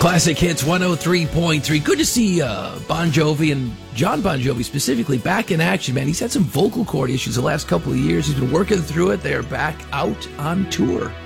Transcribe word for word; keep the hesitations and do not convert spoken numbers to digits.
Classic Hits one oh three point three. Good to see uh, Bon Jovi and John Bon Jovi specifically back in action, man. He's had some vocal cord issues the last couple of years. He's been working through it. They're back out on tour.